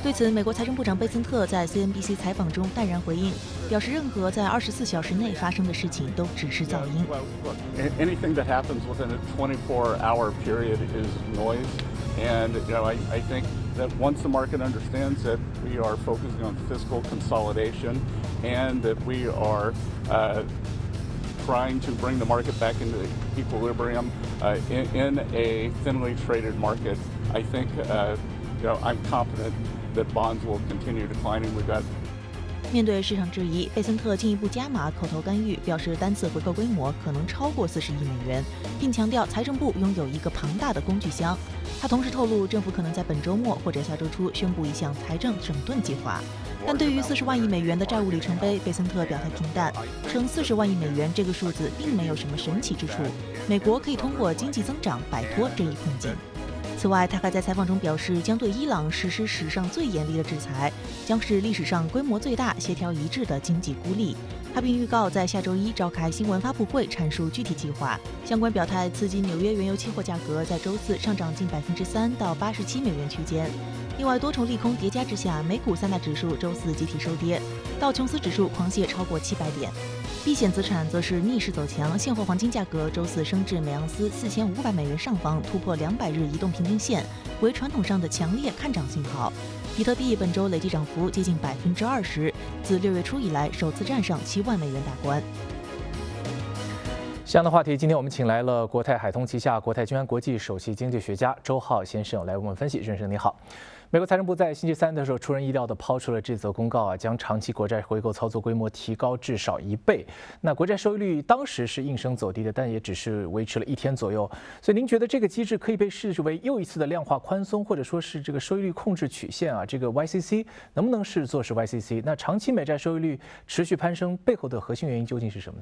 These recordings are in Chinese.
对此，美国财政部长贝森特在 CNBC 采访中淡然回应，表示任何在24小时内发生的事情都只是噪音。 Anything that happens within a 24-hour period is noise, and I think that once the market understands that we are focusing on fiscal consolidation and that we are trying to bring the market back into equilibrium in a thinly traded market, I think I'm confident that bonds will continue declining. We've got 面对市场质疑，贝森特进一步加码口头干预，表示单次回购规模可能超过40亿美元，并强调财政部拥有一个庞大的工具箱。他同时透露，政府可能在本周末或者下周初宣布一项财政整顿计划。但对于40万亿美元的债务里程碑，贝森特表态平淡，称40万亿美元这个数字并没有什么神奇之处，美国可以通过经济增长摆脱这一困境。此外，他还在采访中表示，将对伊朗实施史上最严厉的制裁，将是历史上规模最大、协调一致的经济孤立。他并预告在下周一召开新闻发布会，阐述具体计划。相关表态刺激纽约原油期货价格在周四上涨近3%到87美元区间。另外，多重利空叠加之下，美股三大指数周四集体收跌，道琼斯指数狂泻超过700点。避险资产则是逆势走强，现货黄金价格周四升至每盎司4500美元上方，突破200日移动平均线，为传统上的强烈看涨信号。比特币本周累计涨幅接近20%，自6月初以来首次站上7万美元大关。 这样的话题，今天我们请来了国泰海通旗下国泰君安国际首席经济学家周浩先生来为我们分析。先生你好。美国财政部在星期三的时候出人意料地抛出了这则公告将长期国债回购操作规模提高至少1倍。那国债收益率当时是应声走低的，但也只是维持了1天左右。所以您觉得这个机制可以被视为又一次的量化宽松，或者说是这个收益率控制曲线这个 YCC 能不能视作是 YCC？ 那长期美债收益率持续攀升背后的核心原因究竟是什么呢？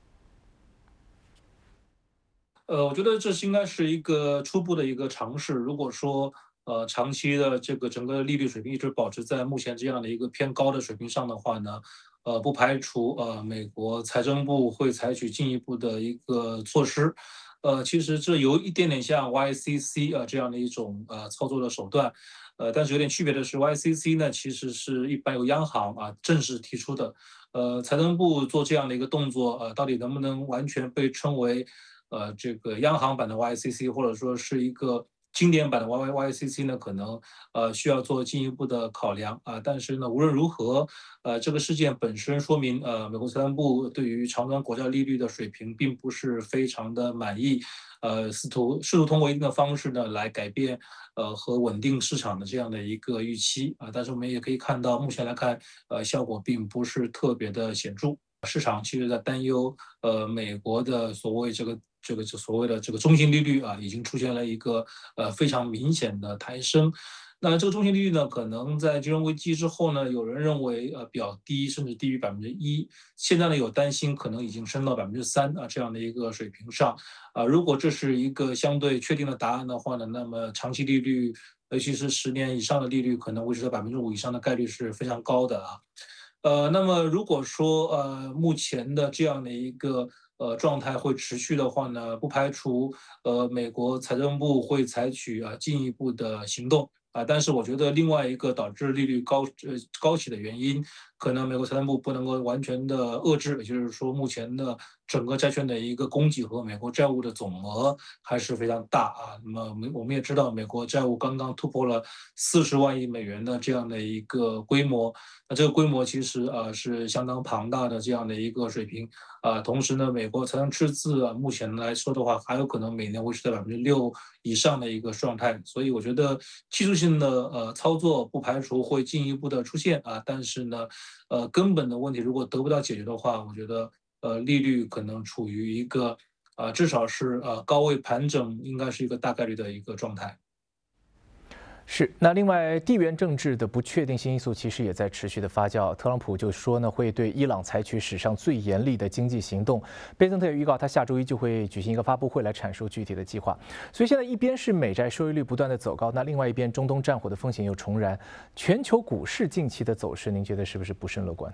我觉得这应该是一个初步的一个尝试。如果说长期的这个整个利率水平一直保持在目前这样的一个偏高的水平上的话呢，不排除美国财政部会采取进一步的一个措施。其实这有一点点像 YCC 这样的一种操作的手段。但是有点区别的是 ，YCC 呢其实是一般由央行正式提出的。财政部做这样的一个动作，到底能不能完全被称为这个央行版的 YCC， 或者说是一个经典版的 YCC 呢，可能需要做进一步的考量但是呢，无论如何，这个事件本身说明美国财政部对于长端国债利率的水平并不是非常的满意，试图通过一定的方式呢来改变和稳定市场的这样的一个预期但是我们也可以看到，目前来看效果并不是特别的显著。市场其实在担忧美国的所谓所谓的这个中性利率已经出现了一个非常明显的抬升。那这个中性利率呢，可能在金融危机之后呢，有人认为比较低，甚至低于1%。现在呢，有担心可能已经升到3%这样的一个水平上。如果这是一个相对确定的答案的话呢，那么长期利率，尤其是10年以上的利率，可能维持在5%以上的概率是非常高的那么如果说目前的这样的一个状态会持续的话呢，不排除美国财政部会采取进一步的行动但是我觉得另外一个导致利率高企的原因，可能美国财政部不能够完全的遏制，也就是说目前的整个债券的一个供给和美国债务的总额还是非常大那么我们也知道，美国债务刚刚突破了40万亿美元的这样的一个规模，那这个规模其实是相当庞大的这样的一个水平同时呢，美国财政赤字目前来说的话，还有可能每年维持在6%以上的一个状态，所以我觉得技术性的操作不排除会进一步的出现但是呢，根本的问题如果得不到解决的话，我觉得利率可能处于一个至少是高位盘整，应该是一个大概率的一个状态。 是，那另外地缘政治的不确定性因素其实也在持续的发酵。特朗普就说呢，会对伊朗采取史上最严厉的经济行动。贝森特也预告，他下周一就会举行一个发布会来阐述具体的计划。所以现在一边是美债收益率不断的走高，那另外一边中东战火的风险又重燃，全球股市近期的走势，您觉得是不是不甚乐观？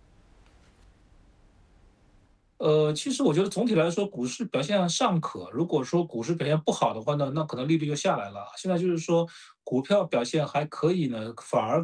其实我觉得总体来说，股市表现尚可。如果说股市表现不好的话呢，那可能利率就下来了。现在就是说，股票表现还可以呢，反而